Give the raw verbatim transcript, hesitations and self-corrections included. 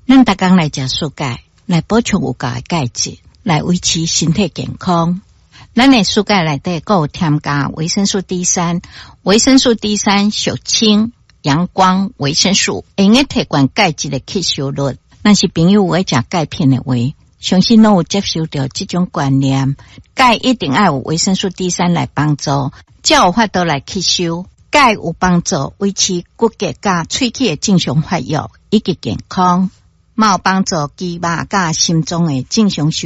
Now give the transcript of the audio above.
咱逐工来食蔬菜，来补充有够的钙质，来维持身体健康。咱的蔬菜内底还有添加维生素 D 三， 维生素 D 三 属氢、阳光维生素，会用提悬钙质的吸收率。若是朋友有爱食钙片的话，相信拢有接受到这种观念，钙一定要有维生素 D 三 来帮助，才有法度来吸收。钙有帮助维持骨骼甲喙齿的正常发育以及健康，嘛有帮助肌肉甲心脏的正常